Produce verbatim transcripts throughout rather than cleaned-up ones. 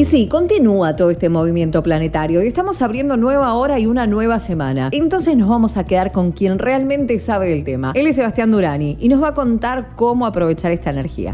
Y sí, continúa todo este movimiento planetario y estamos abriendo nueva hora y una nueva semana. Entonces nos vamos a quedar con quien realmente sabe del tema. Él es Sebastián Durani y nos va a contar cómo aprovechar esta energía.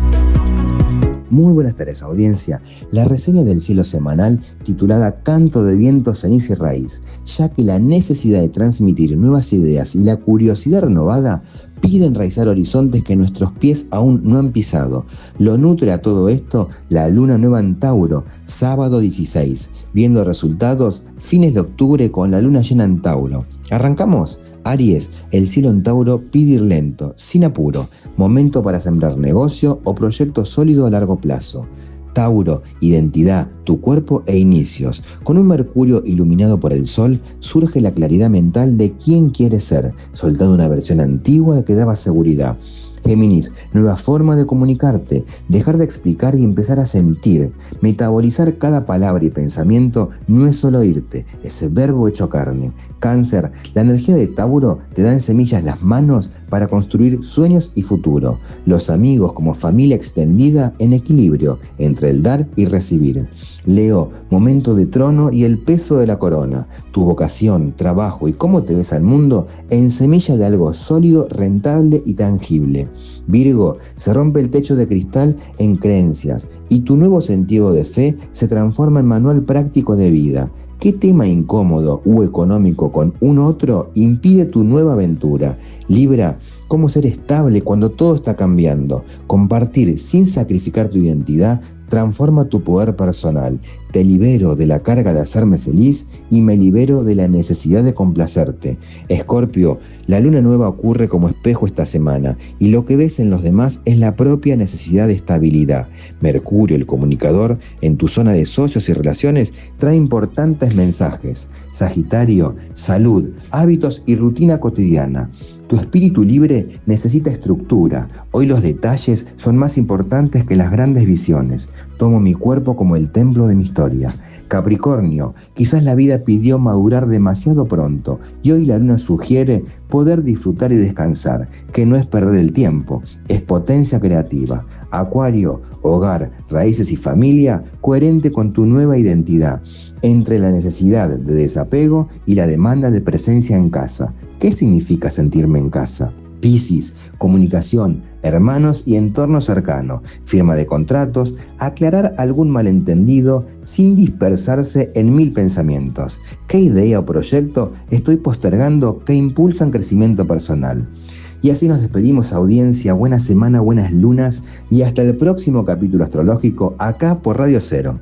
Muy buenas tardes, audiencia. La reseña del cielo semanal titulada Canto de viento, ceniza y raíz, ya que la necesidad de transmitir nuevas ideas y la curiosidad renovada pide enraizar horizontes que nuestros pies aún no han pisado. Lo nutre a todo esto la luna nueva en Tauro, sábado dieciséis, viendo resultados fines de octubre con la luna llena en Tauro. ¿Arrancamos? Aries, el cielo en Tauro pide ir lento, sin apuro, momento para sembrar negocio o proyecto sólido a largo plazo. Tauro, identidad, tu cuerpo e inicios. Con un Mercurio iluminado por el Sol, surge la claridad mental de quién quieres ser, soltando una versión antigua que daba seguridad. Géminis, nueva forma de comunicarte, dejar de explicar y empezar a sentir. Metabolizar cada palabra y pensamiento no es solo irte, es verbo hecho carne. Cáncer, la energía de Tauro te da en semillas las manos para construir sueños y futuro. Los amigos como familia extendida en equilibrio entre el dar y recibir. Leo, momento de trono y el peso de la corona. Tu vocación, trabajo y cómo te ves al mundo en semilla de algo sólido, rentable y tangible. Virgo, se rompe el techo de cristal en creencias y tu nuevo sentido de fe se transforma en manual práctico de vida. ¿Qué tema incómodo u económico con un otro impide tu nueva aventura? Libra, cómo ser estable cuando todo está cambiando. Compartir sin sacrificar tu identidad transforma tu poder personal. Te libero de la carga de hacerme feliz y me libero de la necesidad de complacerte. Escorpio, la luna nueva ocurre como espejo esta semana y lo que ves en los demás es la propia necesidad de estabilidad. Mercurio, el comunicador, en tu zona de socios y relaciones trae importantes mensajes. Sagitario, salud, hábitos y rutina cotidiana. Tu espíritu libre necesita estructura. Hoy los detalles son más importantes que las grandes visiones. Tomo mi cuerpo como el templo de mi historia. Capricornio, quizás la vida pidió madurar demasiado pronto y hoy la luna sugiere poder disfrutar y descansar, que no es perder el tiempo, es potencia creativa. Acuario, hogar, raíces y familia, coherente con tu nueva identidad, entre la necesidad de desapego y la demanda de presencia en casa. ¿Qué significa sentirme en casa? Piscis, comunicación, hermanos y entorno cercano, firma de contratos, aclarar algún malentendido sin dispersarse en mil pensamientos. ¿Qué idea o proyecto estoy postergando que impulsan crecimiento personal? Y así nos despedimos, audiencia. Buena semana, buenas lunas y hasta el próximo capítulo astrológico acá por Radio Cero.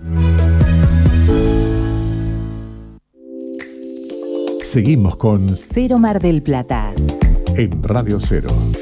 Seguimos con Cero Mar del Plata en Radio Cero.